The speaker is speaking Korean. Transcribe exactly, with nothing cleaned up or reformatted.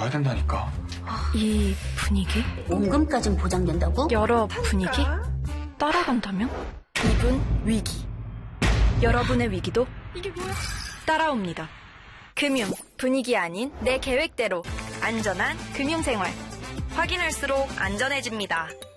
줘야 된다니까. 이 분위기? 원금까진 보장된다고? 여러 분위기? 따라간다면? 이분 위기. 여러분의 위기도 따라옵니다. 금융, 분위기 아닌 내 계획대로 안전한 금융생활. 확인할수록 안전해집니다.